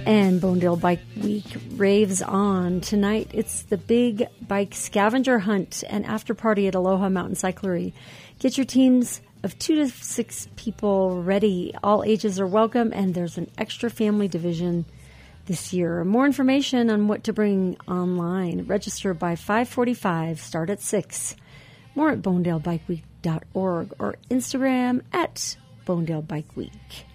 And Bonedale Bike Week raves on. Tonight, it's the big bike scavenger hunt and after party at Aloha Mountain Cyclery. Get your teams of 2 to 6 people ready. All ages are welcome, and there's an extra family division this year. More information on what to bring online. Register by 5:45. Start at 6. More at bonedalebikeweek.org or Instagram at Bonedale Bike Week.